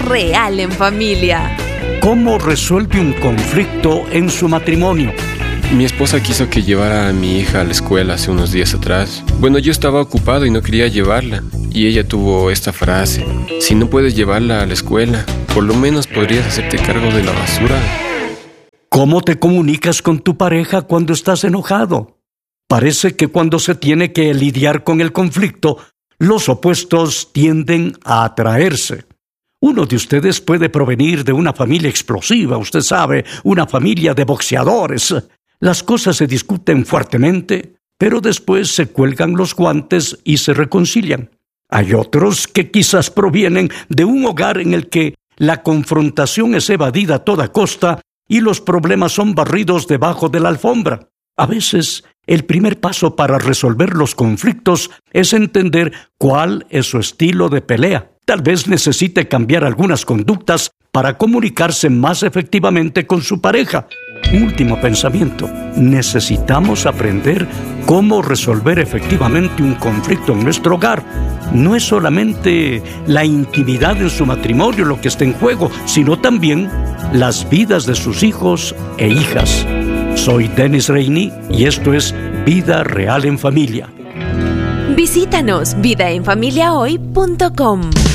Real en Familia. ¿Cómo resuelve un conflicto en su matrimonio? Mi esposa quiso que llevara a mi hija a la escuela hace unos días atrás. Bueno, yo estaba ocupado y no quería llevarla. Y ella tuvo esta frase: si no puedes llevarla a la escuela, por lo menos podrías hacerte cargo de la basura. ¿Cómo te comunicas con tu pareja cuando estás enojado? Parece que cuando se tiene que lidiar con el conflicto, los opuestos tienden a atraerse. Uno de ustedes puede provenir de una familia explosiva, usted sabe, una familia de boxeadores. Las cosas se discuten fuertemente, pero después se cuelgan los guantes y se reconcilian. Hay otros que quizás provienen de un hogar en el que la confrontación es evadida a toda costa y los problemas son barridos debajo de la alfombra. A veces, el primer paso para resolver los conflictos es entender cuál es su estilo de pelea. Tal vez necesite cambiar algunas conductas para comunicarse más efectivamente con su pareja. Un último pensamiento: necesitamos aprender cómo resolver efectivamente un conflicto en nuestro hogar. No es solamente la intimidad en su matrimonio lo que está en juego, sino también las vidas de sus hijos e hijas. Soy Dennis Reini y esto es Vida Real en Familia. Visítanos vidaenfamiliahoy.com.